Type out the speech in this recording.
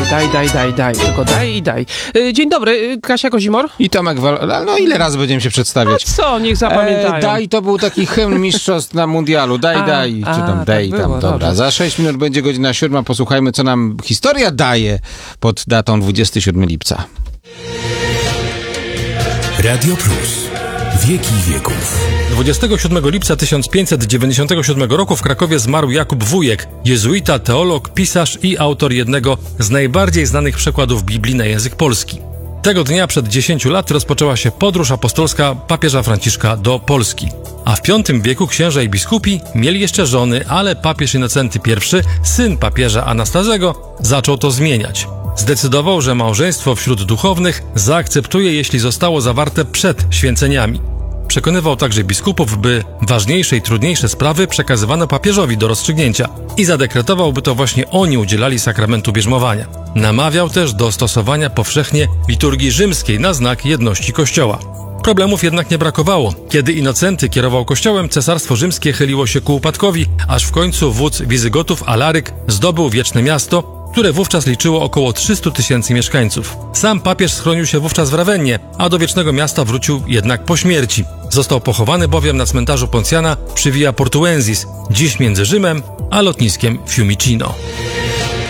Daj, tylko daj i daj. Dzień dobry, Kasia Kozimor. I Tomek no ile razy będziemy się przedstawiać? A co, niech zapamiętają. Daj, to był taki hymn mistrzostw na mundialu. Daj, czy tam daj, tak tam, było, dobra. dobrze. Za 6 minut będzie godzina 7, posłuchajmy, co nam historia daje pod datą 27 lipca. Radio Plus. Wieki wieków. 27 lipca 1597 roku w Krakowie zmarł Jakub Wujek, jezuita, teolog, pisarz i autor jednego z najbardziej znanych przekładów Biblii na język polski. Tego dnia przed 10 lat rozpoczęła się podróż apostolska papieża Franciszka do Polski. A w V wieku księża i biskupi mieli jeszcze żony, ale papież Innocenty I, syn papieża Anastazego, zaczął to zmieniać. Zdecydował, że małżeństwo wśród duchownych zaakceptuje, jeśli zostało zawarte przed święceniami. Przekonywał także biskupów, by ważniejsze i trudniejsze sprawy przekazywano papieżowi do rozstrzygnięcia i zadekretował, by to właśnie oni udzielali sakramentu bierzmowania. Namawiał też do stosowania powszechnie liturgii rzymskiej na znak jedności Kościoła. Problemów jednak nie brakowało. Kiedy Innocenty kierował kościołem, cesarstwo rzymskie chyliło się ku upadkowi, aż w końcu wódz Wizygotów Alaryk zdobył Wieczne Miasto, które wówczas liczyło około 300 000 mieszkańców. Sam papież schronił się wówczas w Rawennie, a do Wiecznego Miasta wrócił jednak po śmierci. Został pochowany bowiem na cmentarzu Poncjana przy Via Portuensis, dziś między Rzymem a lotniskiem Fiumicino.